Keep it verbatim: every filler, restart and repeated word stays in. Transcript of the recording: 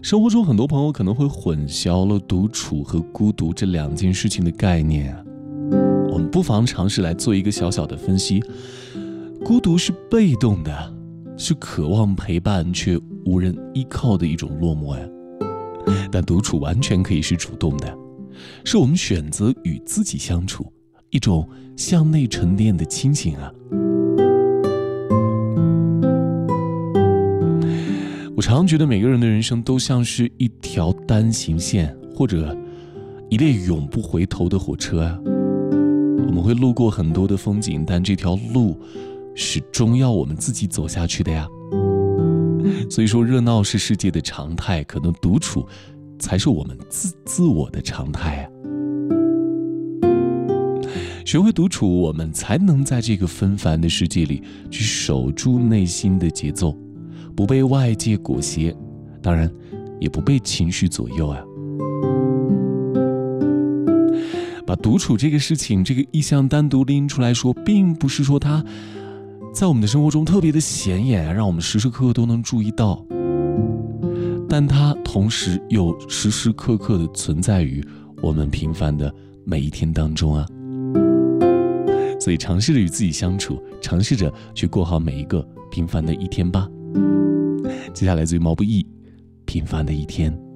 生活中很多朋友可能会混淆了独处和孤独这两件事情的概念啊。我们不妨尝试来做一个小小的分析。孤独是被动的，是渴望陪伴却无人依靠的一种落寞呀。但独处完全可以是主动的，是我们选择与自己相处，一种向内沉淀的清醒啊。我常常觉得每个人的人生都像是一条单行线，或者一列永不回头的火车啊。我们会路过很多的风景，但这条路始终要我们自己走下去的呀。所以说，热闹是世界的常态，可能独处才是我们自自我的常态啊。学会独处，我们才能在这个纷繁的世界里去守住内心的节奏，不被外界裹挟，当然也不被情绪左右啊。把独处这个事情，这个意象单独拎出来说，并不是说它在我们的生活中特别的显眼，让我们时时刻刻都能注意到，但它同时又时时刻刻的存在于我们平凡的每一天当中啊。所以尝试着与自己相处，尝试着去过好每一个平凡的一天吧。接下来自于毛不易，平凡的一天。